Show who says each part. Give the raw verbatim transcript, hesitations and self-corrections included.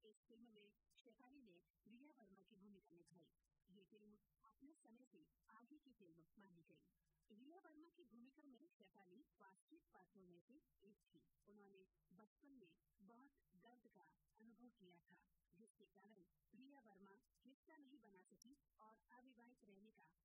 Speaker 1: इस फिल्म में शेफाली ने रिया वर्मा की भूमिका निभाई। ये फिल्म अपने समय से आगे की फिल्म मानी गई। रिया वर्मा की भूमिका में शेफाली वास्तविक पात्रों में से एक थी। उन्होंने बचपन में बहुत दर्द का अनुभव किया था, जिसके कारण रिया वर्मा हिस्सा नहीं बना सकी और अविवाहित रहने का